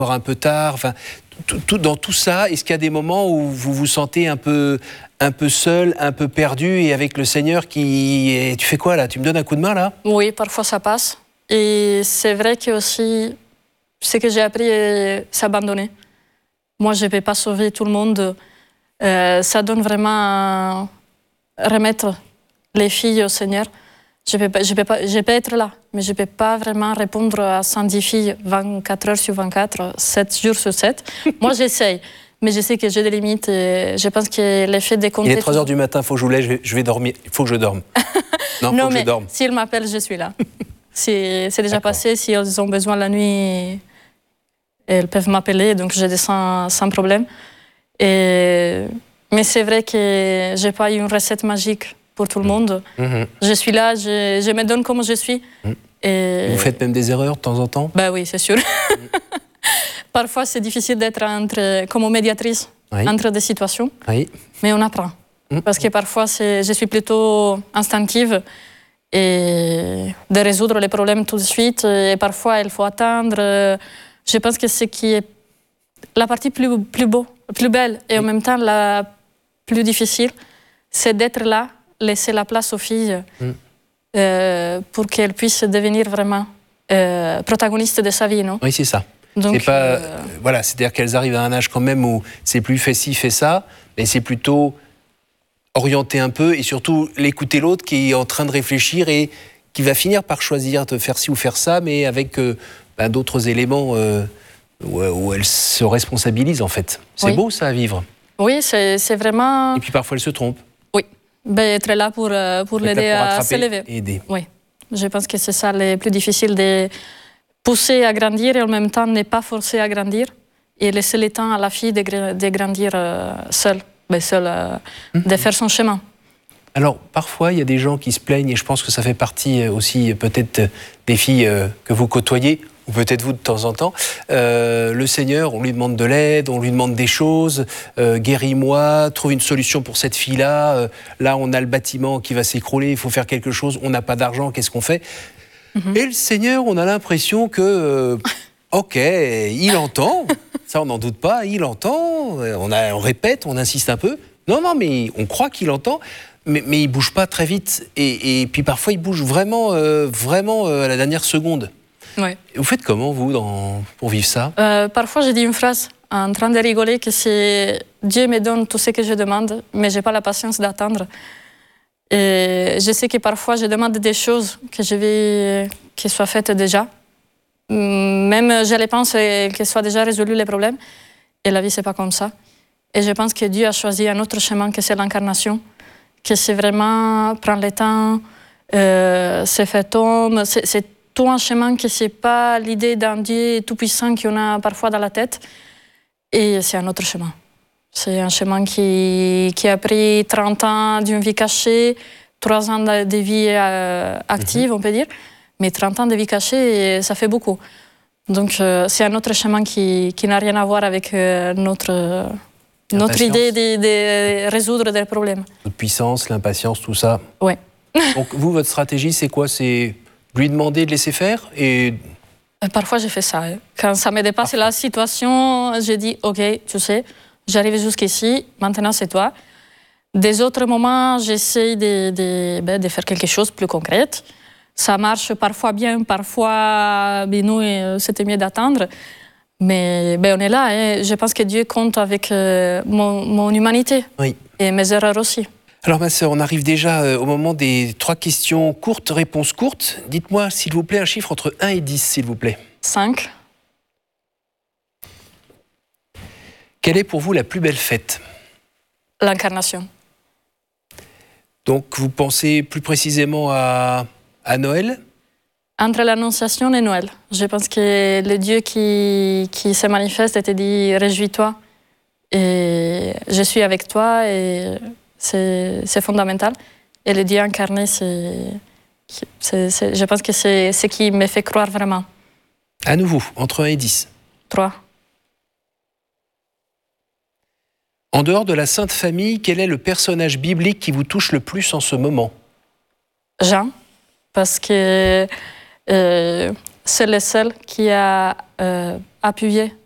un peu tard, enfin, dans tout ça, est-ce qu'il y a des moments où vous vous sentez un peu seul, un peu perdu, et avec le Seigneur qui... Tu fais quoi là? Tu me donnes un coup de main là? Oui, parfois ça passe. Et c'est vrai que aussi, ce que j'ai appris, c'est abandonner. Moi, je ne peux pas sauver tout le monde. Ça donne vraiment à remettre les filles au Seigneur. Je peux être là, mais je ne peux pas vraiment répondre à 110 filles 24 heures sur 24, 7 jours sur 7. Moi, j'essaye, mais je sais que j'ai des limites et je pense que l'effet des comptes... Il est 3 heures du matin, il faut que je vous lève, je vais dormir. Il faut que je dorme. Non, faut que je dorme. S'ils m'appellent, je suis là. C'est déjà passé, si ils ont besoin la nuit, elles peuvent m'appeler, donc je descends sans problème. Mais c'est vrai que je n'ai pas une recette magique pour tout le monde. Je suis là, je me donne comme je suis. Et... Vous faites même des erreurs de temps en temps? Ben oui, c'est sûr. Parfois, c'est difficile d'être comme médiatrice entre des situations, mais on apprend. Parce que parfois, je suis plutôt instinctive et de résoudre les problèmes tout de suite. Et parfois, il faut attendre. Je pense que ce qui est la partie plus belle et en même temps la plus difficile, c'est d'être là, laisser la place aux filles pour qu'elles puissent devenir vraiment protagonistes de sa vie, non? Oui, c'est ça. Donc, c'est pas, voilà, c'est-à-dire qu'elles arrivent à un âge quand même où c'est plus fais ci, fais ça, mais c'est plutôt orienter un peu et surtout l'écouter l'autre qui est en train de réfléchir et qui va finir par choisir de faire ci ou faire ça, mais avec d'autres éléments où elle se responsabilise en fait. C'est beau ça à vivre. Oui, c'est vraiment... Et puis parfois elle se trompe. Oui, être là pour l'aider à s'élever. Aider. Oui, je pense que c'est ça le plus difficile, de pousser à grandir et en même temps ne pas forcer à grandir et laisser le temps à la fille de grandir seule, de faire son chemin. Alors, parfois, il y a des gens qui se plaignent, et je pense que ça fait partie aussi peut-être des filles que vous côtoyez, ou peut-être vous de temps en temps. Le Seigneur, on lui demande de l'aide, on lui demande des choses, guéris-moi, trouve une solution pour cette fille-là. Là, on a le bâtiment qui va s'écrouler, il faut faire quelque chose, on n'a pas d'argent, qu'est-ce qu'on fait? Et le Seigneur, on a l'impression que, ok, il entend, ça on n'en doute pas, il entend, on répète, on insiste un peu. Non, mais on croit qu'il entend. Mais il ne bouge pas très vite. Et puis parfois, il bouge vraiment à la dernière seconde. Ouais. Vous faites comment, vous, pour vivre ça? Parfois, je dis une phrase en train de rigoler que c'est « Dieu me donne tout ce que je demande, mais je n'ai pas la patience d'attendre ». Et je sais que parfois, je demande des choses que je veux qu'elles soient faites déjà. Même, je les pense qu'elles soient déjà résolues les problèmes. Et la vie, ce n'est pas comme ça. Et je pense que Dieu a choisi un autre chemin que c'est l'incarnation. Que c'est vraiment prendre le temps, se faire homme. C'est tout un chemin que c'est pas l'idée d'un Dieu tout-puissant qu'on a parfois dans la tête. Et c'est un autre chemin. C'est un chemin qui a pris 30 ans d'une vie cachée, 3 ans de vie active, on peut dire. Mais 30 ans de vie cachée, ça fait beaucoup. Donc c'est un autre chemin qui n'a rien à voir avec notre idée de résoudre des problèmes. Votre puissance, l'impatience, tout ça. Oui. Donc vous, votre stratégie, c'est quoi? C'est lui demander de laisser faire et... Parfois, je fais ça. Quand ça me dépasse la situation, je dis « Ok, tu sais, j'arrive jusqu'ici, maintenant c'est toi ». Des autres moments, j'essaie de faire quelque chose de plus concret. Ça marche parfois bien, parfois, nous, c'était mieux d'attendre. Mais on est là, hein. Je pense que Dieu compte avec mon humanité et mes erreurs aussi. Alors ma sœur, on arrive déjà au moment des 3 questions courtes, réponses courtes. Dites-moi, s'il vous plaît, un chiffre entre 1 et 10, s'il vous plaît. 5. Quelle est pour vous la plus belle fête? L'incarnation. Donc vous pensez plus précisément à Noël? Entre l'Annonciation et Noël. Je pense que le Dieu qui se manifeste et te dit « Réjouis-toi » et « Je suis avec toi » et c'est fondamental. Et le Dieu incarné, je pense que c'est ce qui me fait croire vraiment. À nouveau, entre 1 et 10. 3. En dehors de la Sainte Famille, quel est le personnage biblique qui vous touche le plus en ce moment? Jean, parce que c'est le seul qui a appuyé